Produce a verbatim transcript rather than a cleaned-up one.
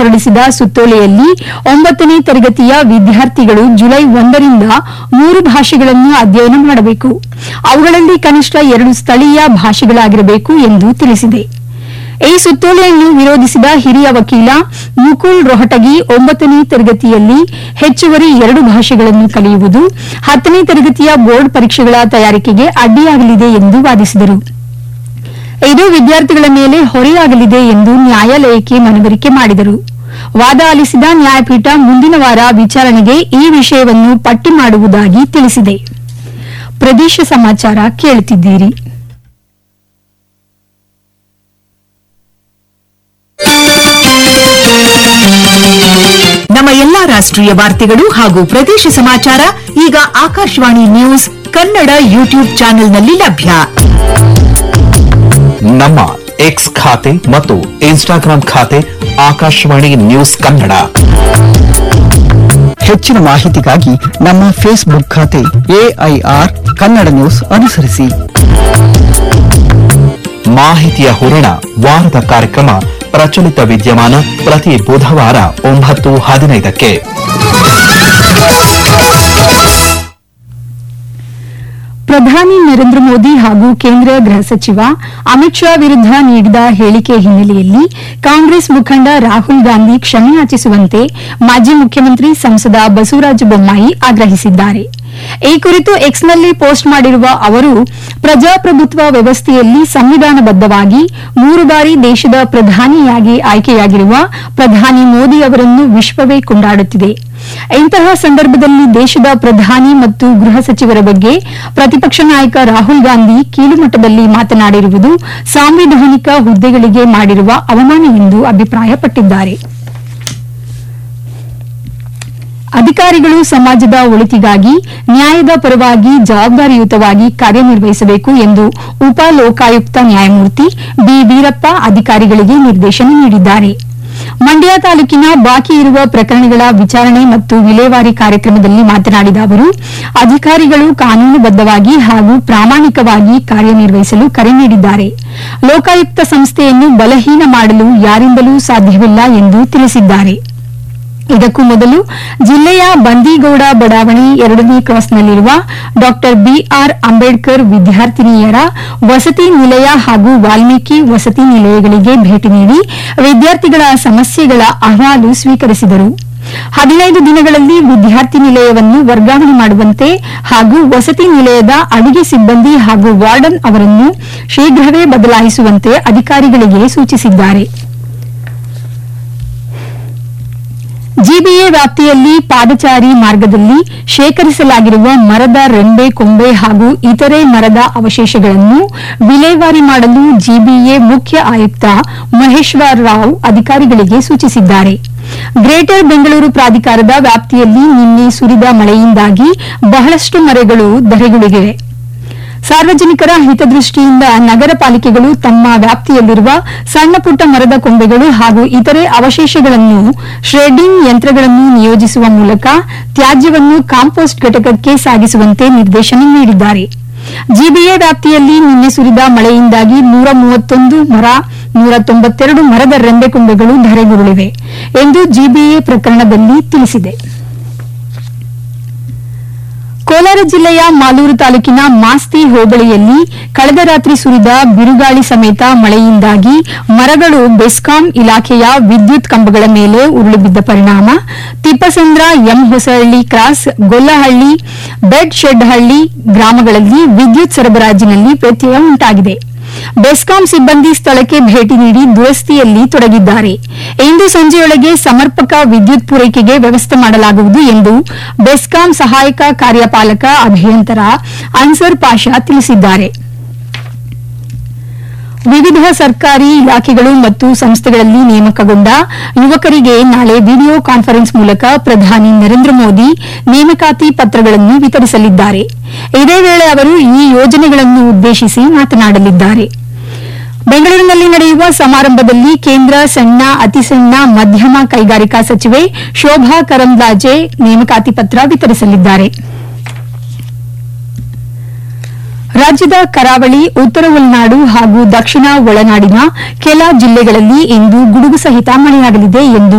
ಹೊರಡಿಸಿದ ಸುತ್ತೋಲೆಯಲ್ಲಿ ಒಂಬತ್ತನೇ ತರಗತಿಯ ವಿದ್ಯಾರ್ಥಿಗಳು ಜುಲೈ ಒಂದರಿಂದ ಮೂರು ಭಾಷೆಗಳನ್ನು ಅಧ್ಯಯನ ಮಾಡಬೇಕು. ಅವುಗಳಲ್ಲಿ ಕನಿಷ್ಠ ಎರಡು ಸ್ಥಳೀಯ ಭಾಷೆಗಳಾಗಿರಬೇಕು ಎಂದು ತಿಳಿಸಿದೆ. ಈ ಸುತ್ತೋಲೆಯನ್ನು ವಿರೋಧಿಸಿದ ಹಿರಿಯ ವಕೀಲ ಮುಕುಲ್ ರೋಹಟಗಿ ಒಂಬತ್ತನೇ ತರಗತಿಯಲ್ಲಿ ಹೆಚ್ಚುವರಿ ಎರಡು ಭಾಷೆಗಳನ್ನು ಕಲಿಯುವುದು ಹತ್ತನೇ ತರಗತಿಯ ಬೋರ್ಡ್ ಪರೀಕ್ಷೆಗಳ ತಯಾರಿಕೆಗೆ ಅಡ್ಡಿಯಾಗಲಿದೆ ಎಂದು ವಾದಿಸಿದರು. ಇದು ವಿದ್ಯಾರ್ಥಿಗಳ ಮೇಲೆ ಹೊರೆಯಾಗಲಿದೆ ಎಂದು ನ್ಯಾಯಾಲಯಕ್ಕೆ ಮನವರಿಕೆ ಮಾಡಿದರು. ವಾದ ಆಲಿಸಿದ ನ್ಯಾಯಪೀಠ ಮುಂದಿನ ವಾರ ವಿಚಾರಣೆಗೆ ಈ ವಿಷಯವನ್ನು ಪಟ್ಟಿ ಮಾಡುವುದಾಗಿ ತಿಳಿಸಿದೆ. ಪ್ರದೇಶ ಸಮಾಚಾರ ಕೇಳುತ್ತಿದ್ದೀರಿ. ನಮ್ಮ ಎಲ್ಲಾ ರಾಷ್ಟ್ರೀಯ ವಾರ್ತೆಗಳು ಹಾಗೂ ಪ್ರದೇಶ ಸಮಾಚಾರ ಈಗ ಆಕಾಶವಾಣಿ ನ್ಯೂಸ್ ಕನ್ನಡ ಯೂಟ್ಯೂಬ್ ಚಾನೆಲ್ನಲ್ಲಿ ಲಭ್ಯ. ನಮ್ಮ ಎಕ್ಸ್ ಖಾತೆ ಮತ್ತು ಇನ್ಸ್ಟಾಗ್ರಾಂ ಖಾತೆ ಆಕಾಶವಾಣಿ ನ್ಯೂಸ್ ಕನ್ನಡ. ಹೆಚ್ಚಿನ ಮಾಹಿತಿಗಾಗಿ ನಮ್ಮ ಫೇಸ್ಬುಕ್ ಖಾತೆ ಎಐಆರ್ ಕನ್ನಡ ನ್ಯೂಸ್ ಅನುಸರಿಸಿ. ಮಾಹಿತಿಯ ಹೂರಣ ವಾರದ ಕಾರ್ಯಕ್ರಮ ಪ್ರಚಲಿತ ವಿದ್ಯಮಾನ ಪ್ರತಿ ಬುಧವಾರ ಒಂಬತ್ತು ಹದಿನೈದಕ್ಕೆ. ಪ್ರಧಾನಿ ನರೇಂದ್ರ ಮೋದಿ ಹಾಗೂ ಕೇಂದ್ರ ಗೃಹ ಸಚಿವ ಅಮಿತ್ ಶಾ ವಿರುದ್ದ ನೀಡಿದ ಹೇಳಿಕೆ ಹಿನ್ನೆಲೆಯಲ್ಲಿ ಕಾಂಗ್ರೆಸ್ ಮುಖಂಡ ರಾಹುಲ್ ಗಾಂಧಿ ಕ್ಷಮೆಯಾಚಿಸುವಂತೆ ಮಾಜಿ ಮುಖ್ಯಮಂತ್ರಿ ಸಂಸದ ಬಸವರಾಜ ಬೊಮ್ಮಾಯಿ ಆಗ್ರಹಿಸಿದ್ದಾರೆ. ಈ ಕುರಿತು ಎಕ್ಸ್ನಲ್ಲಿ ಪೋಸ್ಟ್ ಮಾಡಿರುವ ಅವರು, ಪ್ರಜಾಪ್ರಭುತ್ವ ವ್ಯವಸ್ಥೆಯಲ್ಲಿ ಸಂವಿಧಾನಬದ್ದವಾಗಿ ಮೂರು ಬಾರಿ ದೇಶದ ಪ್ರಧಾನಿಯಾಗಿ ಆಯ್ಕೆಯಾಗಿರುವ ಪ್ರಧಾನಿ ಮೋದಿ ಅವರನ್ನು ವಿಶ್ವವೇ ಕೊಂಡಾಡುತ್ತಿದೆ. ಇಂತಹ ಸಂದರ್ಭದಲ್ಲಿ ದೇಶದ ಪ್ರಧಾನಿ ಮತ್ತು ಗೃಹ ಸಚಿವರ ಬಗ್ಗೆ ಪ್ರತಿಪಕ್ಷ ನಾಯಕ ರಾಹುಲ್ ಗಾಂಧಿ ಕೀಳುಮಟ್ಟದಲ್ಲಿ ಮಾತನಾಡಿರುವುದು ಸಾಂವಿಧಾನಿಕ ಹುದ್ದೆಗಳಿಗೆ ಮಾಡಿರುವ ಅವಮಾನ ಎಂದು ಅಭಿಪ್ರಾಯಪಟ್ಟಿದ್ದಾರೆ. ಅಧಿಕಾರಿಗಳು ಸಮಾಜದ ಒಳಿತಿಗಾಗಿ ನ್ಯಾಯದ ಪರವಾಗಿ ಜವಾಬ್ದಾರಿಯುತವಾಗಿ ಕಾರ್ಯನಿರ್ವಹಿಸಬೇಕು ಎಂದು ಉಪ ಲೋಕಾಯುಕ್ತ ನ್ಯಾಯಮೂರ್ತಿ ಬಿ ವೀರಪ್ಪ ಅಧಿಕಾರಿಗಳಿಗೆ ನಿರ್ದೇಶನ ನೀಡಿದ್ದಾರೆ. ಮಂಡ್ಯ ತಾಲೂಕಿನ ಬಾಕಿ ಇರುವ ಪ್ರಕರಣಗಳ ವಿಚಾರಣೆ ಮತ್ತು ವಿಲೇವಾರಿ ಕಾರ್ಯಕ್ರಮದಲ್ಲಿ ಮಾತನಾಡಿದ ಅವರು, ಅಧಿಕಾರಿಗಳು ಕಾನೂನುಬದ್ದವಾಗಿ ಹಾಗೂ ಪ್ರಾಮಾಣಿಕವಾಗಿ ಕಾರ್ಯನಿರ್ವಹಿಸಲು ಕರೆ ನೀಡಿದ್ದಾರೆ. ಲೋಕಾಯುಕ್ತ ಸಂಸ್ಥೆಯನ್ನು ಬಲಹೀನ ಮಾಡಲು ಯಾರಿಂದಲೂ ಸಾಧ್ಯವಿಲ್ಲ ಎಂದು ತಿಳಿಸಿದ್ದಾರೆ. ಇದಕ್ಕೂ ಮೊದಲು ಜಿಲ್ಲೆಯ ಬಂದೀಗೌಡ ಬಡಾವಣೆ ಎರಡನೇ ಕ್ರಾಸ್ನಲ್ಲಿರುವ ಡಾ ಬಿಆರ್ ಅಂಬೇಡ್ಕರ್ ವಿದ್ಯಾರ್ಥಿನಿಯರ ವಸತಿ ನಿಲಯ ಹಾಗೂ ವಾಲ್ಮೀಕಿ ವಸತಿ ನಿಲಯಗಳಿಗೆ ಭೇಟಿ ನೀಡಿ ವಿದ್ಯಾರ್ಥಿಗಳ ಸಮಸ್ಯೆಗಳ ಅಹವಾಲು ಸ್ವೀಕರಿಸಿದರು. ಹದಿನೈದು ದಿನಗಳಲ್ಲಿ ವಿದ್ಯಾರ್ಥಿ ನಿಲಯವನ್ನು ವರ್ಗಾವಣೆ ಮಾಡುವಂತೆ ಹಾಗೂ ವಸತಿ ನಿಲಯದ ಅಡುಗೆ ಸಿಬ್ಬಂದಿ ಹಾಗೂ ವಾರ್ಡನ್ ಅವರನ್ನು ಶೀಘ್ರವೇ ಬದಲಾಯಿಸುವಂತೆ ಅಧಿಕಾರಿಗಳಿಗೆ ಸೂಚಿಸಿದ್ದಾರೆ. ಜಿಬಿಎ ವ್ಯಾಪ್ತಿಯಲ್ಲಿ ಪಾದಚಾರಿ ಮಾರ್ಗದಲ್ಲಿ ಶೇಖರಿಸಲಾಗಿರುವ ಮರದ ರೆಂಬೆ ಕೊಂಬೆ ಹಾಗೂ ಇತರೆ ಮರದ ಅವಶೇಷಗಳನ್ನು ವಿಲೇವಾರಿ ಮಾಡಲು ಜಿಬಿಎ ಮುಖ್ಯ ಆಯುಕ್ತ ಮಹೇಶ್ವರ್ ರಾವ್ ಅಧಿಕಾರಿಗಳಿಗೆ ಸೂಚಿಸಿದ್ದಾರೆ. ಗ್ರೇಟರ್ ಬೆಂಗಳೂರು ಪ್ರಾಧಿಕಾರದ ವ್ಯಾಪ್ತಿಯಲ್ಲಿ ನಿನ್ನೆ ಸುರಿದ ಮಳೆಯಿಂದಾಗಿ ಬಹಳಷ್ಟು ಮರಗಳು ಧರೆಗುರುಳಿವೆ. ಸಾರ್ವಜನಿಕರ ಹಿತದೃಷ್ಟಿಯಿಂದ ನಗರ ಪಾಲಿಕೆಗಳು ತಮ್ಮ ವ್ಯಾಪ್ತಿಯಲ್ಲಿರುವ ಸಣ್ಣಪುಟ್ಟ ಮರದ ಕೊಂಬೆಗಳು ಹಾಗೂ ಇತರೆ ಅವಶೇಷಗಳನ್ನು ಶ್ರೆಡ್ಡಿಂಗ್ ಯಂತ್ರಗಳನ್ನು ನಿಯೋಜಿಸುವ ಮೂಲಕ ತ್ಯಾಜ್ಯವನ್ನು ಕಾಂಪೋಸ್ಟ್ ಘಟಕಕ್ಕೆ ಸಾಗಿಸುವಂತೆ ನಿರ್ದೇಶನ ನೀಡಿದ್ದಾರೆ. ಜಿಬಿಎ ವ್ಯಾಪ್ತಿಯಲ್ಲಿ ನಿನ್ನೆ ಸುರಿದ ಮಳೆಯಿಂದಾಗಿ ನೂರ ಮೂವತ್ತೊಂದು ಮರ ನೂರ ತೊಂಬತ್ತೆರಡು ಮರದ ರೆಂಬೆಕೊಂಬೆಗಳು ಧರೆಗುರುಳಿವೆ ಎಂದು ಜಿಬಿಎ ಪ್ರಕರಣದಲ್ಲಿ ತಿಳಿಸಿದೆ. ಕೋಲಾರ ಜಿಲ್ಲೆಯ ಮಾಲೂರು ತಾಲೂಕಿನ ಮಾಸ್ತಿ ಹೋಬಳಿಯಲ್ಲಿ ಕಳೆದ ರಾತ್ರಿ ಸುರಿದ ಬಿರುಗಾಳಿ ಸಮೇತ ಮಳೆಯಿಂದಾಗಿ ಮರಗಳು ಬೆಸ್ಕಾಂ ಇಲಾಖೆಯ ವಿದ್ಯುತ್ ಕಂಬಗಳ ಮೇಲೆ ಉರುಳಿಬಿದ್ದ ಪರಿಣಾಮ Thippasandra M Hosahalli cross, Gollahalli, bed ಶೆಡ್ಹಳ್ಳಿ ಗ್ರಾಮಗಳಲ್ಲಿ ವಿದ್ಯುತ್ ಸರಬರಾಜಿನಲ್ಲಿ ವ್ಯತ್ಯಯ ಉಂಟಾಗಿದೆ. ಬೆಸ್ಕಾಂ ಸಿಬ್ಬಂದಿ ಸ್ಥಳಕ್ಕೆ ಭೇಟಿ ನೀಡಿ ದುರಸ್ತಿಯಲ್ಲಿ ತೊಡಗಿದ್ದಾರೆ. ಇಂದು ಸಂಜೆಯೊಳಗೆ ಸಮರ್ಪಕ ವಿದ್ಯುತ್ ಪೂರೈಕೆಗೆ ವ್ಯವಸ್ಥೆ ಮಾಡಲಾಗುವುದು ಎಂದು ಬೆಸ್ಕಾಂ ಸಹಾಯಕ ಕಾರ್ಯಪಾಲಕ ಅಭಿಯಂತರ ಅನ್ಸರ್ ಪಾಷಾ ತಿಳಿಸಿದ್ದಾರೆ. ವಿವಿಧ ಸರ್ಕಾರಿ ಇಲಾಖೆಗಳು ಮತ್ತು ಸಂಸ್ಥೆಗಳಲ್ಲಿ ನೇಮಕಗೊಂಡ ಯುವಕರಿಗೆ ನಾಳೆ ವಿಡಿಯೋ ಕಾನ್ಫರೆನ್ಸ್ ಮೂಲಕ ಪ್ರಧಾನಿ ನರೇಂದ್ರ ಮೋದಿ ನೇಮಕಾತಿ ಪತ್ರಗಳನ್ನು ವಿತರಿಸಲಿದ್ದಾರೆ. ಇದೇ ವೇಳೆ ಅವರು ಈ ಯೋಜನೆಗಳನ್ನು ಉದ್ದೇಶಿಸಿ ಮಾತನಾಡಲಿದ್ದಾರೆ. ಬೆಂಗಳೂರಿನಲ್ಲಿ ನಡೆಯುವ ಸಮಾರಂಭದಲ್ಲಿ ಕೇಂದ್ರ ಸಣ್ಣ, ಅತಿ ಸಣ್ಣ, ಮಧ್ಯಮ ಕೈಗಾರಿಕಾ ಸಚಿವೆ ಶೋಭಾ ಕರಂದ್ಲಾಜೆ ನೇಮಕಾತಿ ಪತ್ರ ವಿತರಿಸಲಿದ್ದಾರೆ. ರಾಜ್ಯದ ಕರಾವಳಿ, ಉತ್ತರ ಒಳನಾಡು ಹಾಗೂ ದಕ್ಷಿಣ ಒಳನಾಡಿನ ಕೆಲ ಜಿಲ್ಲೆಗಳಲ್ಲಿ ಇಂದು ಗುಡುಗು ಸಹಿತ ಮಳೆಯಾಗಲಿದೆ ಎಂದು